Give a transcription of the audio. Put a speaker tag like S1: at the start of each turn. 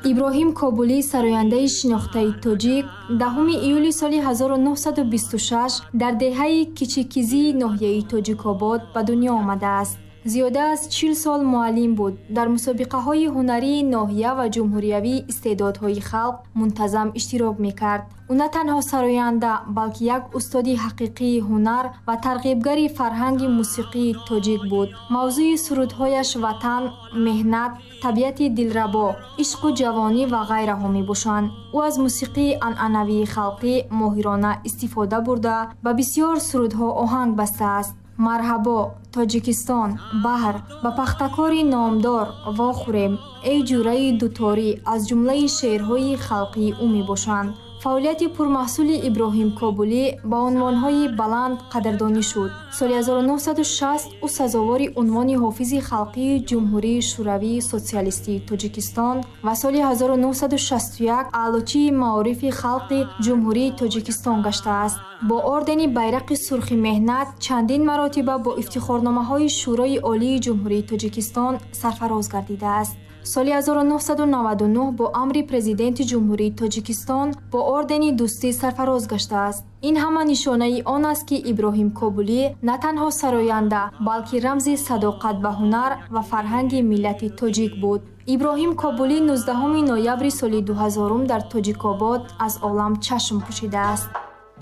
S1: иброҳим Кобулӣ, сарояндаи шинохтаи тоҷик, 10 июли соли 1926 дар деҳаи Кичикизии ноҳияи Тоҷикобод ба дунё омадааст. зиёда аз 40 сол муаллим буд. Дар мусобиқаҳои ҳунарии ноҳия ва ҷумҳуриявии истеъдодҳои халқ мунтазам иштирок мекард. ӯ на танҳо сароянда, балки як устоди ҳақиқии ҳунар ва тарғибгари фарҳанги мусиқии тоҷик буд. мавзӯи сурудҳояш ватан, меҳнат, табиати дилрабо, ишқу ҷавонӣ ва ғайраҳо мебошанд. ӯ аз мусиқии анъанавии халқӣ моҳирона истифода бурда, ба бисёр сурудҳо оҳанг бастааст. марҳабо, Тоҷикистон, баҳр, ба пахтакори номдор, вохӯрем, эй ҷураи дуторӣ аз ҷумлаи шеърҳои халқии ӯ мебошанд. фаъолияти пурмаҳсули Иброҳим Кобулӣ ба унвонҳои баланд қадрдонӣ шуд. соли 1960 ӯ сазовори унвони ҳофизи халқии ҷумҳурии шӯравии социалистии Тоҷикистон ва соли 1961 аълочии маорифи халқи ҷумҳурии Тоҷикистон гаштааст. бо ордени байрақи сурхи меҳнат чандин маротиба бо ифтихорномаҳои Шӯрои олии ҷумҳурии Тоҷикистон сарфароз гардидааст. соли 1999 бо амри президенти ҷумҳурии Тоҷикистон бо ордени дӯстӣ сарфароз гаштааст. ин ҳама нишонаи он аст ки Иброҳим Кобулӣ на танҳо сароянда, балки рамзи садоқат ба ҳунар ва фарҳанги миллати тоҷик буд. Иброҳим Кобулӣ 19 ноябри соли 2000 дар Тоҷикобод аз олам чашм пӯшидааст.